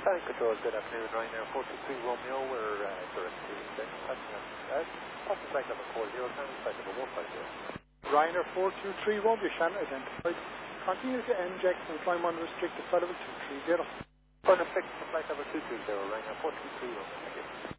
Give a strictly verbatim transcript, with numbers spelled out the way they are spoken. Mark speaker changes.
Speaker 1: Static Control, good afternoon. Ryanair four two three Romeo, we're uh, direct to the passenger. Uh, passenger flight number four zero, Shannon flight number one five zero.
Speaker 2: Ryanair four two three Romeo, Shannon identified. Continue to inject and climb on restricted flight level two three zero.
Speaker 1: Flight number flight number two two zero, Ryanair four two three Romeo, thank you.